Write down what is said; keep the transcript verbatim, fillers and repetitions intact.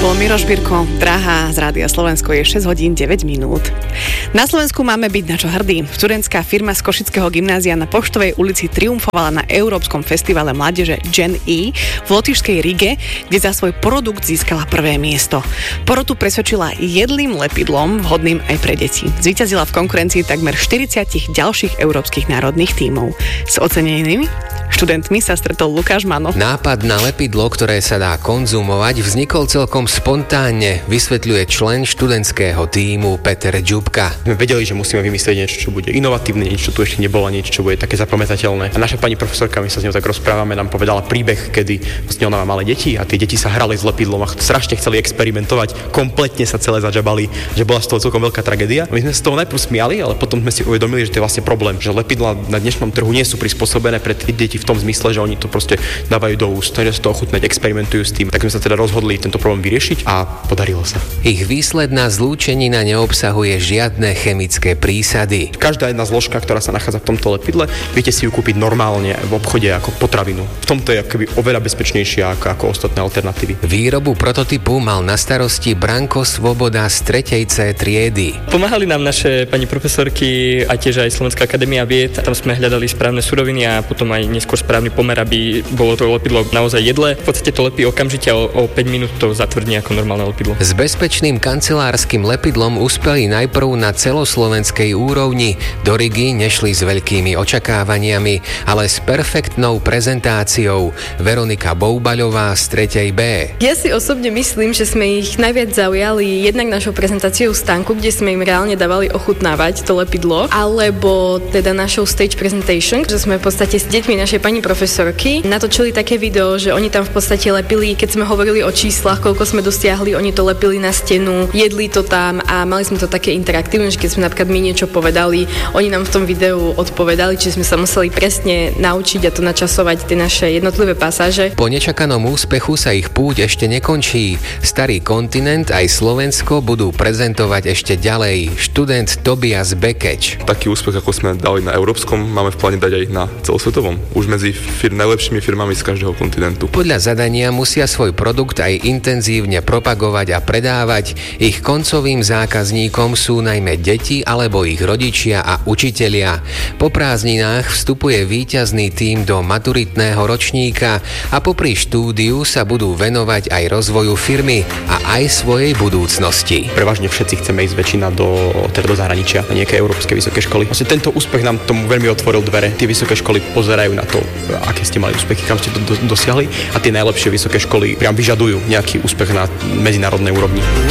bol Miroš Birko. Drahá z Rádia Slovensko, je šesť hodín deväť minút. Na Slovensku máme byť na čo hrdí. Študentská firma z Košického gymnázia na Poštovej ulici triumfovala na Európskom festivale mládeže Gen E v lotyšskej Rige, kde za svoj produkt získala prvé miesto. Porotu presvedčila jedlým lepidlom, vhodným aj pre deti. Zvíťazila v konkurencii takmer štyridsať ďalších európskych národných tímov. S ocenenými študentmi sa stretol Lukáš Mano. Nápad na lepidlo, ktoré sa dá konzumovať, vznikol celkom spontánne, vysvetľuje člen študentského tímu Peter Ďubka. My vedeli, že musíme vymyslieť niečo, čo bude inovatívne, niečo, čo tu ešte nebolo, niečo, čo bude také zapamätateľné. A naša pani profesorka, my sa s ňou tak rozprávame, nám povedala príbeh, kedy vlastne ona má malé deti a tie deti sa hrali s lepidlom a strašne chceli experimentovať, kompletne sa celé zadžabali, že bola z toho celkom veľká tragédia. My sme sa z toho najprv smiali, ale potom sme si uvedomili, že to je vlastne problém, že lepidlá na dnešnom trhu nie sú prispôsobené pre tie deti v tom zmysle, že oni to proste dávajú do úst, takže sa to ochutnať, experimentujú s tým. Tak sme sa teda rozhodli tento problém vyriešiť a podarilo sa. Ich výsledná zlúčenina neobsahuje žiadne chemické prísady. Každá jedna zložka, ktorá sa nachádza v tomto lepidle, viete si ju kúpiť normálne v obchode ako potravinu. V tomto je akoby oveľa bezpečnejšia ako, ako ostatné alternatívy. Výrobu prototypu mal na starosti Branko Svoboda z tretej C triedy. Pomáhali nám naše pani profesorky a tiež aj Slovenská akadémia vied. Tam sme hľadali správne suroviny a potom aj neskôr správny pomer, aby bolo to lepidlo naozaj jedle. V podstate to lepí okamžite a o, o päť minút to zatvrdí ako normálne lepidlo. S bezpečným kancelárskym lepidlom uspeli najprv na celoslovenskej úrovni. Do Rigy nešli s veľkými očakávaniami, ale s perfektnou prezentáciou. Veronika Boubaľová z tretej B. Ja si osobne myslím, že sme ich najviac zaujali jednak našou prezentáciou stánku, kde sme im reálne dávali ochutnávať to lepidlo, alebo teda našou stage presentation, že sme v podstate s deťmi našej pani profesorky natočili také video, že oni tam v podstate lepili, keď sme hovorili o číslach, koľko sme dosiahli, oni to lepili na stenu, jedli to tam a mali sme to také interaktívne, že keď sme napríklad my niečo povedali, oni nám v tom videu odpovedali, čiže sme sa museli presne naučiť a to načasovať tie naše jednotlivé pasáže. Po nečakanom úspechu sa ich púť ešte nekončí. Starý kontinent aj Slovensko budú prezentovať ešte ďalej. Študent Tobias Bekeč. Taký úspech, ako sme dali na európskom, máme v pláne dať aj na celosvetovom. Už medzi fir- najlepšími firmami z každého kontinentu. Podľa zadania musia svoj produkt aj intenzívne propagovať a predávať. Ich koncovým zákazníkom sú najmä deti alebo ich rodičia a učitelia. Po prázdninách vstupuje víťazný tím do maturitného ročníka a popri štúdiu sa budú venovať aj rozvoju firmy a aj svojej budúcnosti. Prevažne všetci chceme ísť väčšina do, teda do zahraničia, na nejaké európske vysoké školy. Vlastne tento úspech nám tomu veľmi otvoril dvere. Tie vysoké školy pozerajú na to, aké ste mali úspechy, kam ste to do, dosiahli a tie najlepšie vysoké školy priam vyžadujú nejaký úspech na medzinárodnej úrovni.